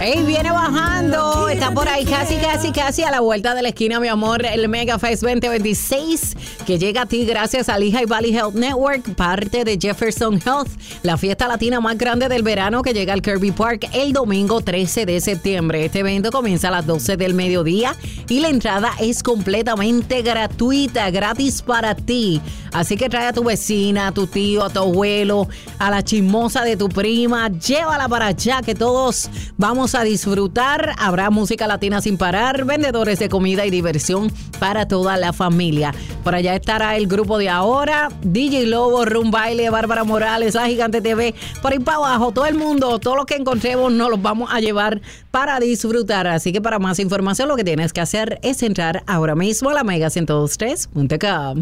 Ey, viene bajando. Está por ahí casi a la vuelta de la esquina, mi amor. El Mega Fest 2026 que llega a ti gracias al Lehigh Valley Health Network, parte de Jefferson Health. La fiesta latina más grande del verano que llega al Kirby Park el domingo 13 de septiembre. Este evento comienza a las 12 del mediodía y la entrada es completamente gratuita, gratis para ti. Así que trae a tu vecina, a tu tío, a tu abuelo, a la chismosa de tu prima. Llévala para allá que todos vamos a disfrutar. Habrá música latina sin parar, vendedores de comida y diversión para toda la familia. Por allá estará el grupo de ahora, DJ Lobo, Rum Baile, Bárbara Morales, La Gigante TV. Por ahí para abajo, todo el mundo, todo lo que encontremos nos los vamos a llevar para disfrutar. Así que para más información lo que tienes que hacer es entrar ahora mismo a la Mega102.com.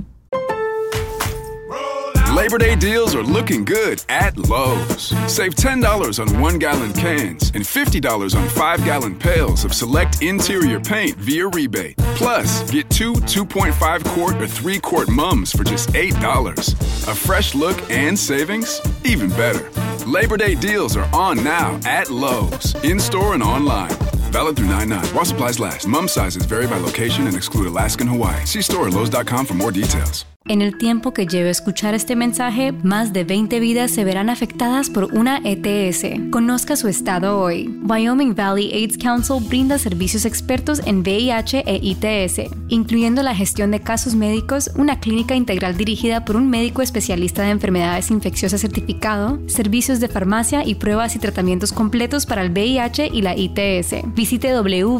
Labor Day deals are looking good at Lowe's. Save $10 on 1-gallon cans and $50 on 5-gallon pails of select interior paint via rebate. Plus, get two 2.5-quart or 3-quart mums for just $8. A fresh look and savings? Even better. Labor Day deals are on now at Lowe's, in-store and online. Valid through 9/9. While supplies last. Mum sizes vary by location and exclude Alaska and Hawaii. See store at Lowe's.com for more details. En el tiempo que lleve escuchar este mensaje, más de 20 vidas se verán afectadas por una ETS. Conozca su estado hoy. Wyoming Valley AIDS Council brinda servicios expertos en VIH e ITS, incluyendo la gestión de casos médicos, una clínica integral dirigida por un médico especialista de enfermedades infecciosas certificado, servicios de farmacia y pruebas y tratamientos completos para el VIH y la ITS. Visite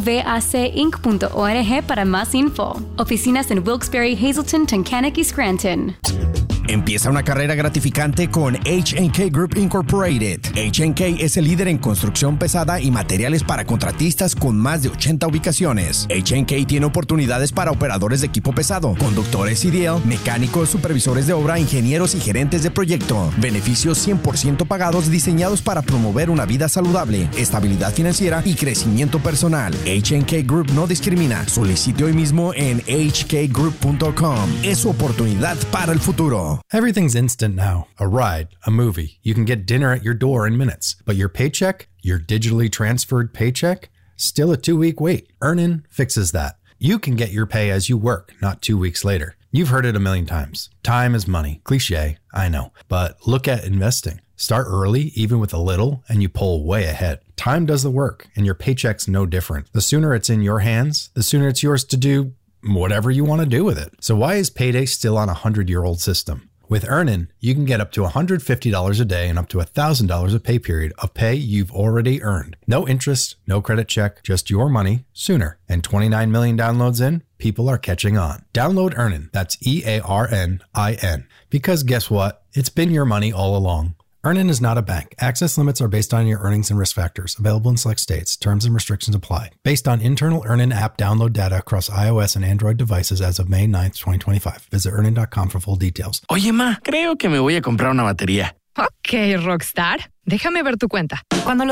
wvacinc.org para más info. Oficinas en Wilkes-Barre, Hazleton, Tunkhannock y Scranton. Empieza una carrera gratificante con H&K Group Incorporated. H&K es el líder en construcción pesada y materiales para contratistas con más de 80 ubicaciones. H&K tiene oportunidades para operadores de equipo pesado, conductores CDL, mecánicos, supervisores de obra, ingenieros y gerentes de proyecto. Beneficios 100% pagados diseñados para promover una vida saludable, estabilidad financiera y crecimiento personal. H&K Group no discrimina. Solicite hoy mismo en hkgroup.com. Es su oportunidad para el futuro. Everything's instant now. A ride, a movie. You can get dinner at your door in minutes. But your paycheck, your digitally transferred paycheck, still a 2-week wait. Earnin fixes that. You can get your pay as you work, not 2 weeks later. You've heard it a million times. Time is money. Cliché, I know. But look at investing. Start early, even with a little, and you pull way ahead. Time does the work, and your paycheck's no different. The sooner it's in your hands, the sooner it's yours to do whatever you want to do with it. So why is payday still on a 100-year-old system? With Earnin, you can get up to $150 a day and up to $1,000 a pay period of pay you've already earned. No interest, no credit check, just your money sooner. And 29 million downloads in, people are catching on. Download Earnin. That's EARNIN. Because guess what? It's been your money all along. Earnin is not a bank. Access limits are based on your earnings and risk factors. Available in select states. Terms and restrictions apply. Based on internal Earnin app download data across iOS and Android devices as of May 9th, 2025. Visit earnin.com for full details. Oye, ma, creo que me voy a comprar una batería. Ok, Rockstar. Déjame ver tu cuenta. Cuando